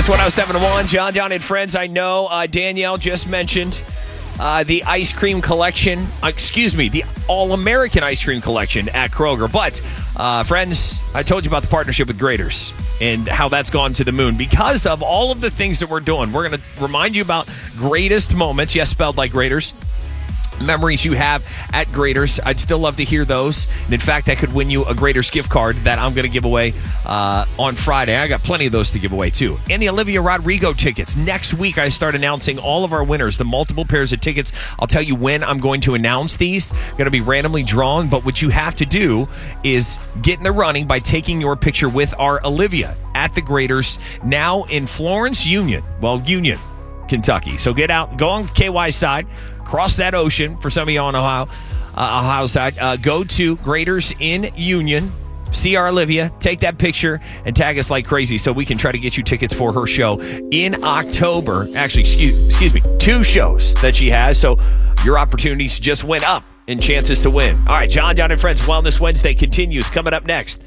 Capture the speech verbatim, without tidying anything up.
Kiss one oh seven point one, John Down and Friends. I know uh, Danielle just mentioned uh, the ice cream collection. Uh, excuse me, the All-American ice cream collection at Kroger. But, uh, friends, I told you about the partnership with Graeter's and how that's gone to the moon. Because of all of the things that we're doing, we're going to remind you about greatest moments, yes, spelled like Graeter's, memories you have at Graeter's. I'd still love to hear those. And in fact, I could win you a Graeter's gift card that I'm going to give away uh, on Friday. I got plenty of those to give away, too. And the Olivia Rodrigo tickets. Next week, I start announcing all of our winners, the multiple pairs of tickets. I'll tell you when I'm going to announce these. Going to be randomly drawn, but what you have to do is get in the running by taking your picture with our Olivia at the Graeter's, now in Florence, Union. Well, Union, Kentucky. So get out, go on K Y side, cross that ocean for some of you on Ohio, uh, Ohio side. Uh, go to Graeter's in Union, see our Olivia, take that picture, and tag us like crazy so we can try to get you tickets for her show in October. Actually, excuse, excuse me, two shows that she has. So your opportunities just went up in chances to win. All right, John Down and Friends Wellness Wednesday continues coming up next